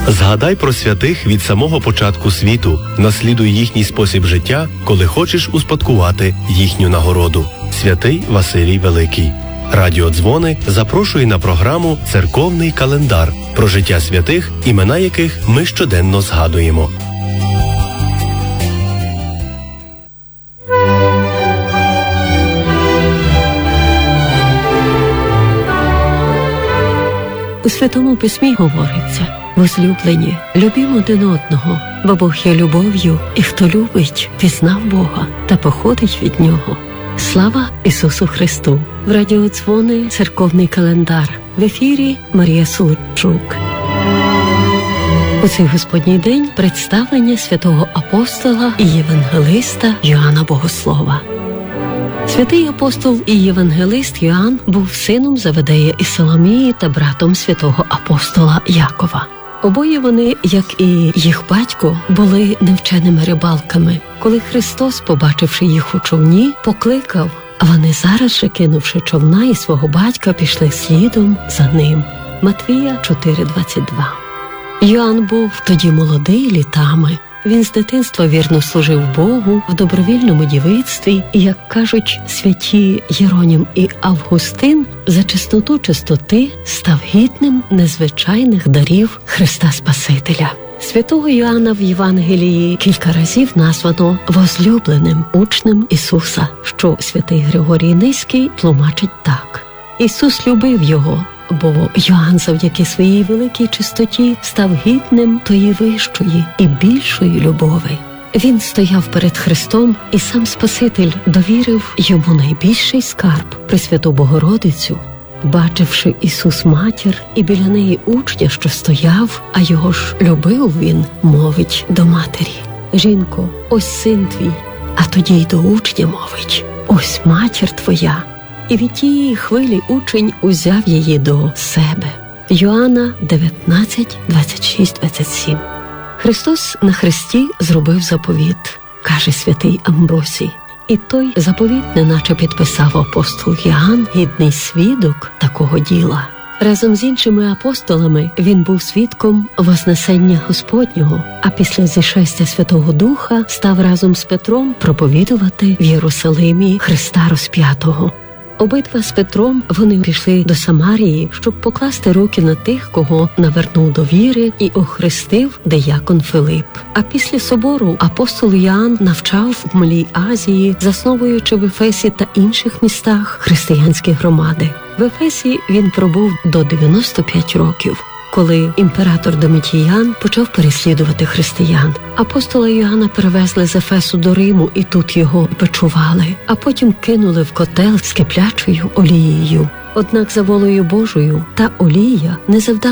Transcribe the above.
Згадай про святих від самого початку світу, наслідуй їхній спосіб життя, коли хочеш успадкувати їхню нагороду. Святий Василій Великий. Радіо Дзвони запрошує на програму «Церковний календар» про життя святих, імена яких ми щоденно згадуємо. У Святому Письмі говориться: «Возлюблені, любімо один одного, бо Бог є любов'ю, і хто любить, пізнав Бога та походить від Нього». Слава Ісусу Христу! В Радіо Дзвони «Церковний календар». В ефірі Марія Солодчук. У цей Господній день представлення святого апостола і євангелиста Йоанна Богослова. Святий апостол і євангелист Йоанн був сином Заведея і Соломії та братом святого апостола Якова. Обоє вони, як і їх батько, були невченими рибалками. Коли Христос, побачивши їх у човні, покликав, а вони зараз же, кинувши човна і свого батька, пішли слідом за ним. Матвія 4:22. Йоанн був тоді молодий літами. Він з дитинства вірно служив Богу в добровільному дівицтві і, як кажуть святі Єронім і Августин, за чистоту чистоти став гідним незвичайних дарів Христа Спасителя. Святого Йоанна в Євангелії кілька разів названо возлюбленим учнем Ісуса, що святий Григорій Низький тлумачить так: Ісус любив його, бо Йоанн завдяки своїй великій чистоті став гідним тої вищої і більшої любови. Він стояв перед Христом, і сам Спаситель довірив йому найбільший скарб – Пресвяту Богородицю. Бачивши Ісус матір і біля неї учня, що стояв, а його ж любив він, мовить до матері: «Жінко, ось син твій», а тоді й до учня мовить: «Ось матір твоя». І від тієї хвилі учень узяв її до себе. Йоанна 19:26-27. Христос на хресті зробив заповіт, каже святий Амбросій. І той заповіт неначе підписав апостол Йоанн, гідний свідок такого діла. Разом з іншими апостолами він був свідком Вознесення Господнього, а після зішестя Святого Духа став разом з Петром проповідувати в Єрусалимі Христа розп'ятого. Обидва з Петром вони пішли до Самарії, щоб покласти руки на тих, кого навернув до віри і охрестив диякон Филип. А після собору апостол Йоанн навчав в Малій Азії, засновуючи в Ефесі та інших містах християнські громади. В Ефесі він пробув до 95 років, коли імператор Домітіян почав переслідувати християн. Апостола Йоанна перевезли з Ефесу до Риму і тут його бичували, а потім кинули в котел з киплячою олією. Однак за волею Божою та олія не завдала